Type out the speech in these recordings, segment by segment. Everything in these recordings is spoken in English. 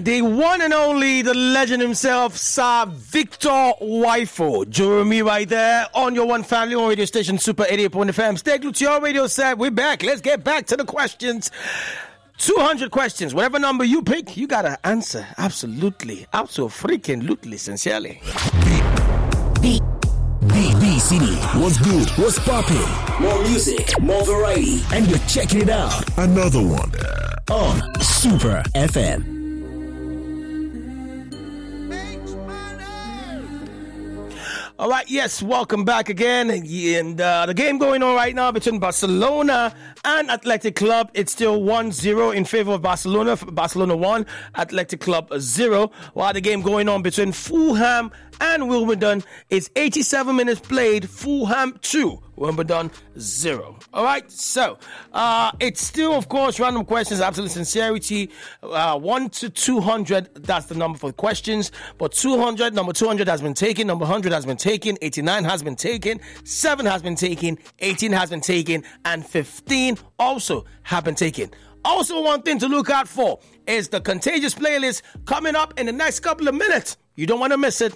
the one and only, the legend himself, Sir Victor Wifo. Join me right there on your one family on radio station, Super 88.1 FM. Stay glued to your radio set. We're back. Let's get back to the questions. 200 questions. Whatever number you pick, you gotta answer. Absolutely. Absolutely, sincerely. B City. What's good? What's popping? More music, more variety, and you're checking it out. Another one on Super FM. All right, yes, welcome back again. And the game going on right now between Barcelona and Athletic Club. It's still 1-0 in favor of Barcelona. Barcelona 1, Athletic Club 0. While the game going on between Fulham and Wimbledon, it's 87 minutes played. Fulham 2, Wimbledon 0. All right, so it's still, of course, random questions, absolute sincerity. 1 to 200, that's the number for questions. But 200, number 200 has been taken, number 100 has been taken, 89 has been taken, 7 has been taken, 18 has been taken, and 15 also have been taken. Also, one thing to look out for is the Contagious playlist coming up in the next couple of minutes. You don't want to miss it.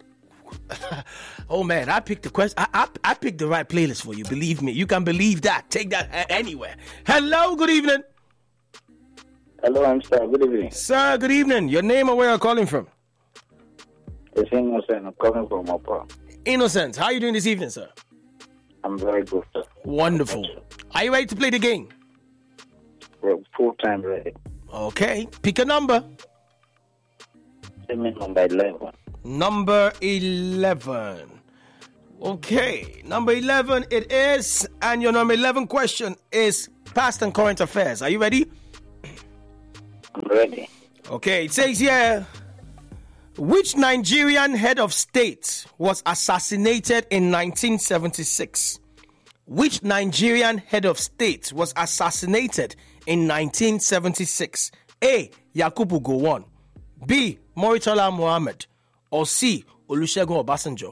Oh man, I picked the question. I picked the right playlist for you. Believe me, you can believe that. Take that anywhere. Hello, good evening. Hello, I'm Sir. Good evening. Sir, good evening. Your name and where you're calling from? It's Innocent. I'm calling from Mapa. Innocent. How are you doing this evening, sir? I'm very good, sir. Wonderful. Are you ready to play the game? We're full-time ready. Okay. Pick a number. Send me number 11. Number 11. Okay. Number 11 it is. And your number 11 question is past and current affairs. Are you ready? I'm ready. Okay. It says here, which Nigerian head of state was assassinated in 1976? Which Nigerian head of state was assassinated in 1976? A. Yakubu Gowon. B. Murtala Muhammad. Or C. Olusegun Obasanjo.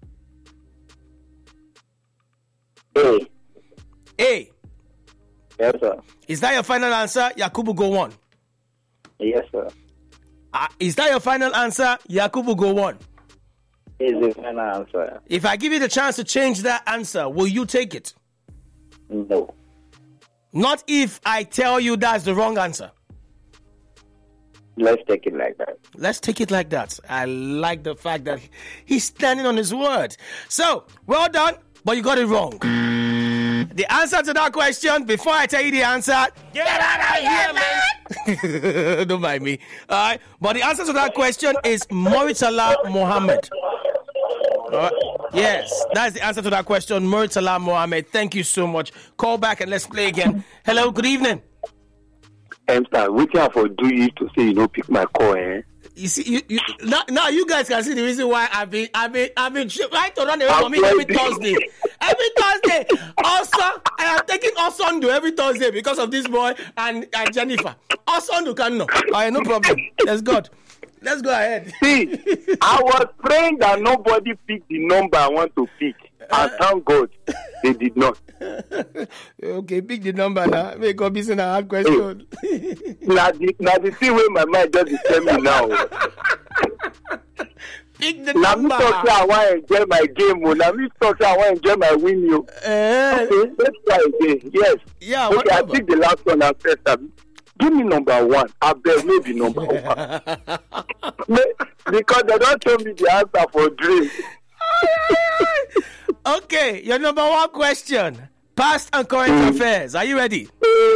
A. A. Yes, sir. Is that your final answer, Yakubu Gowon? Yes, sir. Is that your final answer, Yakubu Gowon? Is the final answer? If I give you the chance to change that answer, will you take it? No. Not if I tell you that's the wrong answer. Let's take it like that. Let's take it like that. I like the fact that he's standing on his word. So, well done, but you got it wrong. The answer to that question, before I tell you the answer, get out of here, man. Don't mind me. All right. But the answer to that question is Murtala Muhammad. Yes, that's the answer to that question, Murtala Muhammad. Thank you so much. Call back and let's play again. Hello, good evening. Sir, waiting for do you to say you don't pick my call, eh? You see, now you guys can see the reason why I've been right to run away from me every Thursday. Every Thursday. Also, I am taking Osondu every Thursday because of this boy and Jennifer. Osondu can know. All right, no problem. Let's go ahead. See, I was praying that nobody picked the number I want to pick. And thank God, they did not. Okay, pick the number now. Make up this in a hard question. Now the thing where my mind just is telling me now. Pick the now number. Now me talk say I want to enjoy my game. Now me talk say I want to enjoy my win. Okay, let's try again. Yes. Yeah. Okay, Whatever. I pick the last one and first. Give me number 1. I beg maybe number 1. Because they don't tell me the answer for dream. Okay, your number 1 question. Past and current affairs. Are you ready?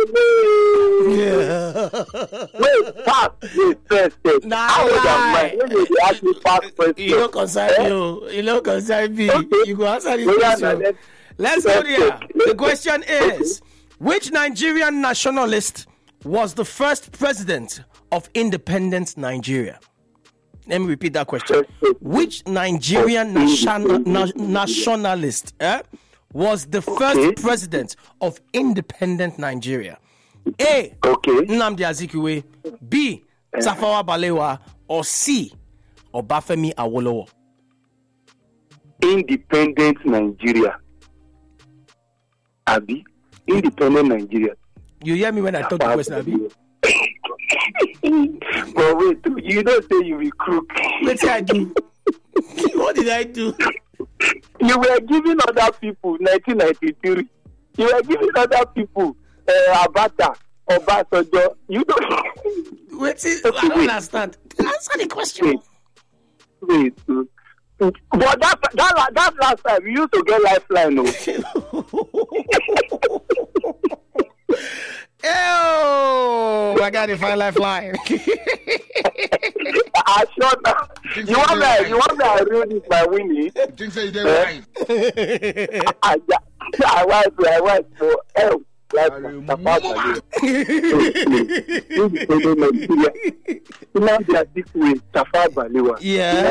Yeah. Wait, past. Wait, first. Nah, ask me past question. You don't concern you. You don't concern me. Okay. You go answer this question. Let's go there. The question is, which Nigerian nationalist was the first president of independent Nigeria? Let me repeat that question. Which Nigerian nationalist was the first president of independent Nigeria? A. Nnamdi Azikiwe. B. Tafawa Balewa. Or C. Obafemi Awolowo. Independent Nigeria. Abi? Independent Nigeria. You hear me when I talk the question, Abi? But wait, you don't say you be crook. What did I do? What did I do? You were giving other people 1993. You were giving other people Abata, Obasanjo. You don't. Wait, I don't understand. Answer the question. Wait. But that last time we used to get lifeline. No. Oh, I got to find lifeline. I sure now. You want me to ruin this by winning? You think so you did right? I was for help. Yeah.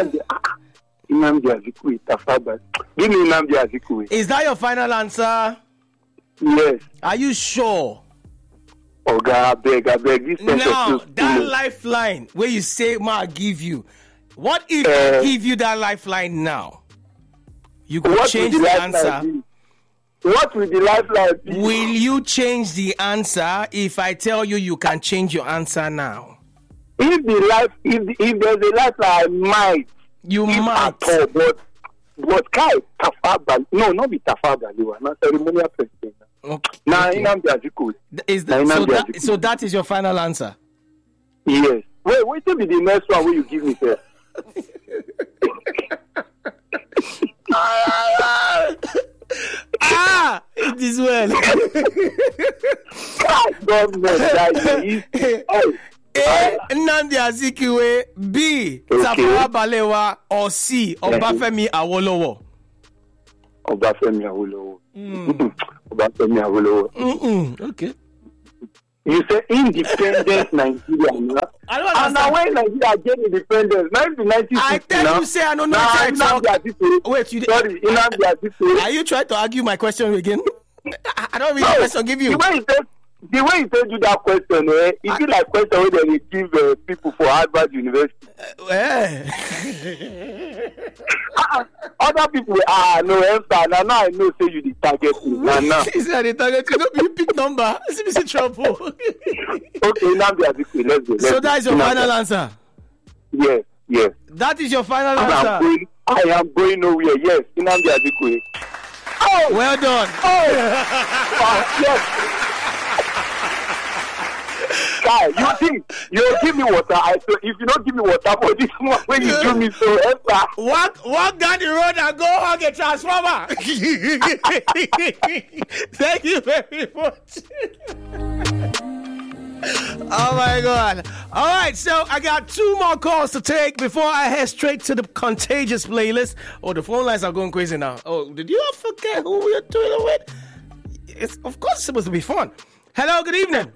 Give me Nnamdi Azikiwe. Is that your final answer? Yes. Are you sure? Oh God, I beg. This No, that lifeline where you say, "Ma, I give you." What if I give you that lifeline now? You could change the answer. What will the lifeline be? Will you change the answer if I tell you can change your answer now? If there's a lifeline, I might. You might. At all, but Kai Tafa no, not be Tafa Balewa, not ceremonial president. Okay. Now, Nnamdi Azikiwe. So that is your final answer? Yes. Wait till be the next one where you give me first. It is well. Nnamdi Azikiwe, B. Tafawa Balewa, or C. Obafemi Awolowo. Obafemi Awolowo. Obafemi Awolowo. Okay. You say independent Nigeria, no? I don't understand. And now when Nigeria get independence, 1960. I tell you, say I don't know. Wait, sorry, Nnamdi Azikiwe. Are you trying to argue my question again? I don't really question give you. The way he told you that question, is it like question where they give people for Harvard University? Other people, no answer. Now I know say you the target. Now. Is that the target? You know, you pick number. It's in trouble. Okay, Nnamdi Azikiwe, let's go. So that is your final answer? Yes. That is your final answer? I am going nowhere. Yes, Nnamdi Azikiwe. Oh! Well done. Yes. Guy, you think you give me water? If you don't give me water for this one, when you do me so, walk down the road and go hug a transformer. Thank you very much. Oh my God. All right, so I got 2 more calls to take before I head straight to the contagious playlist. Oh, the phone lines are going crazy now. Oh, did you all forget who we are doing it with? It's of course supposed to be fun. Hello, good evening.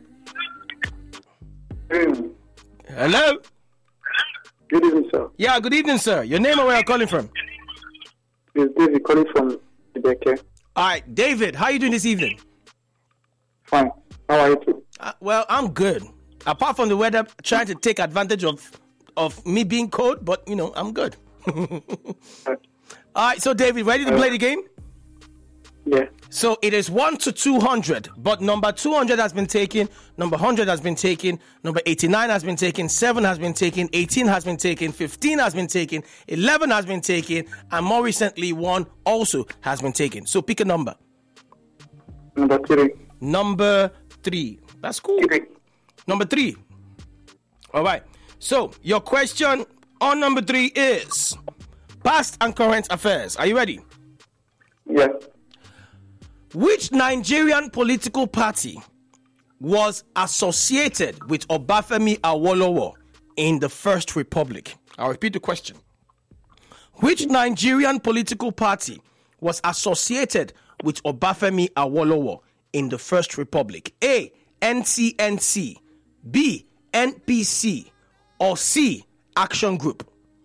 Hello. Good evening, sir. Yeah, good evening, sir. Your name and where you're calling from? It's David calling from Ibeke. All right, David, how are you doing this evening? Fine. How are you too? Well, I'm good. Apart from the weather trying to take advantage of me being cold, but, you know, I'm good. All right, so, David, ready to play the game? Yeah. So, it is 1 to 200, but number 200 has been taken, number 100 has been taken, number 89 has been taken, 7 has been taken, 18 has been taken, 15 has been taken, 11 has been taken, and more recently, 1 also has been taken. So, pick a number. Number 3. Number 3. That's cool. 3. Number 3. All right. So, your question on number 3 is past and current affairs. Are you ready? Yeah. Which Nigerian political party was associated with Obafemi Awolowo in the First Republic? I'll repeat the question. Which Nigerian political party was associated with Obafemi Awolowo in the First Republic? A. NCNC, B. NPC, or C. Action Group?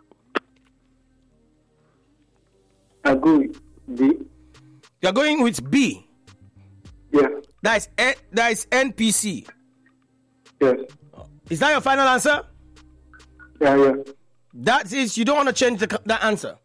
I go with B. You're going with B? Yeah. That is NPC. Yes. Is that your final answer? Yeah. That is, you don't want to change that answer?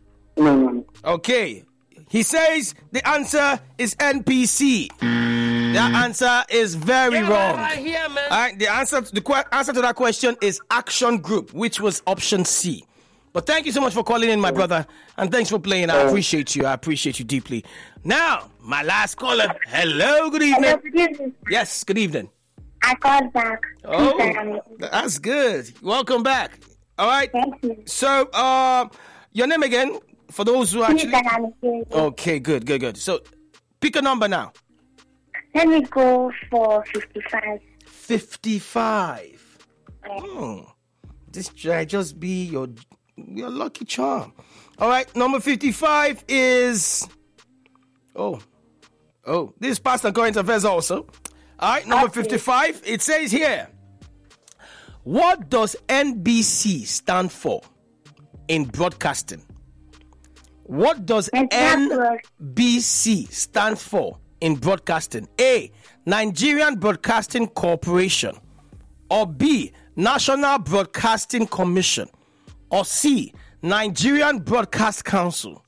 No. Okay. He says the answer is NPC. That answer is very wrong. All right, the answer to that question is Action Group, which was option C. But thank you so much for calling in, my brother, and thanks for playing. I appreciate you. I appreciate you deeply. Now, my last caller. Hello, good evening. Hello, good evening. Yes, good evening. I called back. Oh, that's good. Welcome back. All right. Thank you. So, your name again, for those who actually... Okay, good. So, pick a number now. Let me go for 55. 55. This might just be your lucky charm. All right, number 55 is... Oh, this is past and current affairs also. All right, number 55, it says here, what does NBC stand for in broadcasting? What does NBC stand for in broadcasting? A, Nigerian Broadcasting Corporation. Or B, National Broadcasting Commission. Or C, Nigerian Broadcast Council.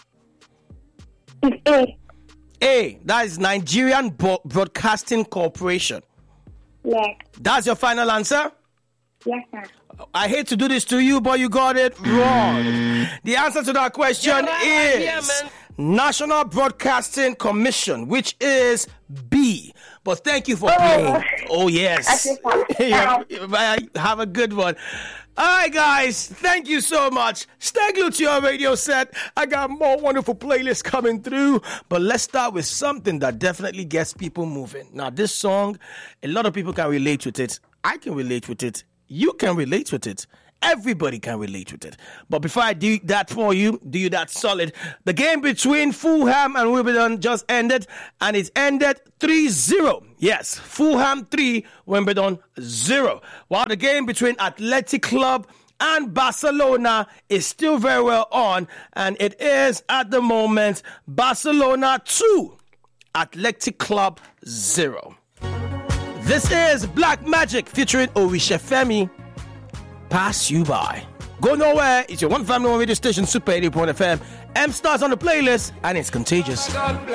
It's A, that is Nigerian Broadcasting Corporation. Yes. That's your final answer? Yes, sir. I hate to do this to you, but you got it wrong. The answer to that question is National Broadcasting Commission, which is B. But thank you for playing. Oh, yes. Have a good one. All right, guys. Thank you so much. Stay glued to your radio set. I got more wonderful playlists coming through. But let's start with something that definitely gets people moving. Now, this song, a lot of people can relate with it. I can relate with it. You can relate with it. Everybody can relate with it. But before I do that for you, do you that solid, the game between Fulham and Wimbledon just ended, and it ended 3-0. Yes, Fulham 3, Wimbledon 0. While the game between Athletic Club and Barcelona is still very well on, and it is at the moment Barcelona 2, Athletic Club 0. This is Black Magic featuring Orisha Femi. Pass you by. Go nowhere. It's your one family, one radio station, Super 80.1 FM. M Stars on the playlist, and it's contagious.